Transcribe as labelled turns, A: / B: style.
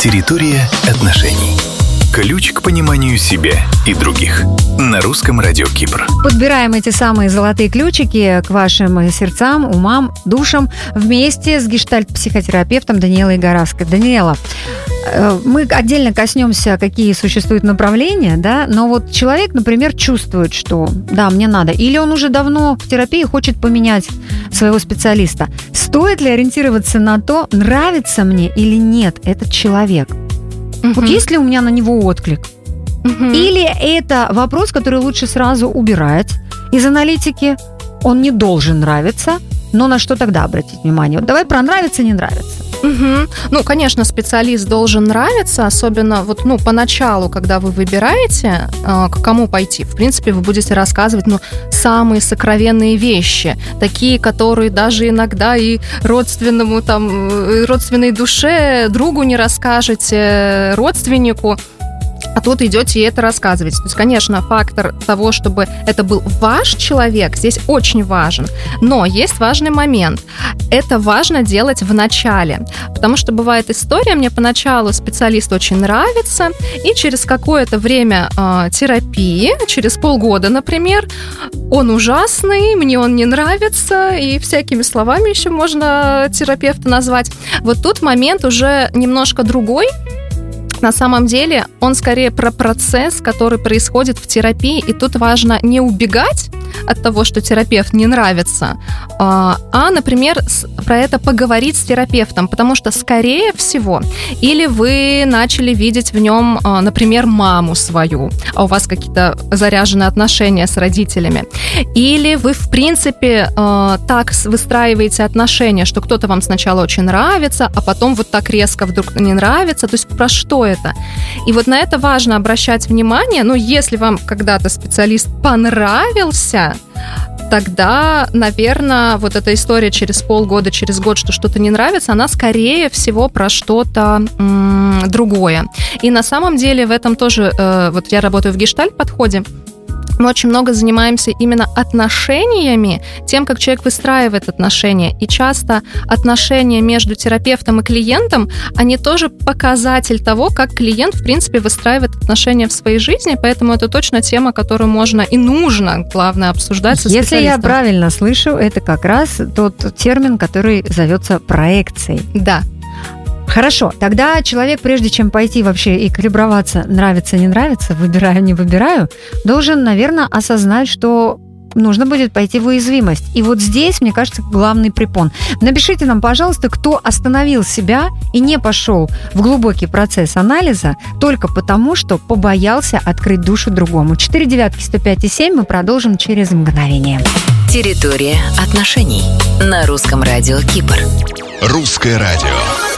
A: Территория отношений. Ключ к пониманию себя и других. На русском радио Кипр.
B: Подбираем эти самые золотые ключики к вашим сердцам, умам, душам вместе с гештальт-психотерапевтом Даниэлой Горавской. Даниэла, мы отдельно коснемся, какие существуют направления, да, но вот человек, например, чувствует, что да, мне надо, или он уже давно в терапии хочет поменять своего специалиста. Стоит ли ориентироваться на то, нравится мне или нет этот человек? Вот есть ли у меня на него отклик? Или это вопрос, который лучше сразу убирать из аналитики? Он не должен нравиться, но на что тогда обратить внимание? Вот давай про нравится, не нравится.
C: Ну, конечно, специалист должен нравиться, особенно вот, поначалу, когда вы выбираете, к кому пойти. В принципе, вы будете рассказывать, самые сокровенные вещи, такие, которые даже иногда и родственной душе, другу не расскажете, родственнику. А тут идете и это рассказываете. То есть, конечно, фактор того, чтобы это был ваш человек, здесь очень важен. Но есть важный момент. Это важно делать в начале. Потому что бывает история, мне поначалу специалист очень нравится, и через какое-то время терапии, через полгода, например, он ужасный, мне он не нравится, и всякими словами еще можно терапевта назвать. Вот тут момент уже немножко другой. На самом деле он скорее про процесс, который происходит в терапии, и тут важно не убегать от того, что терапевт не нравится, а, например, про это поговорить с терапевтом, потому что, скорее всего, или вы начали видеть в нем, например, маму свою, а у вас какие-то заряженные отношения с родителями, или вы, в принципе, так выстраиваете отношения, что кто-то вам сначала очень нравится, а потом вот так резко вдруг не нравится, то есть про что это? И вот на это важно обращать внимание, если вам когда-то специалист понравился, тогда, наверное, вот эта история через полгода, через год, что что-то не нравится, она, скорее всего, про что-то другое. И на самом деле в этом тоже, вот я работаю в гештальт-подходе, мы очень много занимаемся именно отношениями, тем, как человек выстраивает отношения. И часто отношения между терапевтом и клиентом, они тоже показатель того, как клиент, в принципе, выстраивает отношения в своей жизни. Поэтому это точно тема, которую можно и нужно, главное, обсуждать со специалистом.
B: Если я правильно слышу, это как раз тот термин, который зовется проекцией.
C: Да.
B: Хорошо, тогда человек, прежде чем пойти вообще и калиброваться, нравится, не нравится, выбираю, не выбираю, должен, наверное, осознать, что нужно будет пойти в уязвимость. И вот здесь, мне кажется, главный препон. Напишите нам, пожалуйста, кто остановил себя и не пошел в глубокий процесс анализа только потому, что побоялся открыть душу другому. 4-9-105-7 мы продолжим через мгновение.
D: Территория отношений на русском радио Кипр.
A: Русское радио.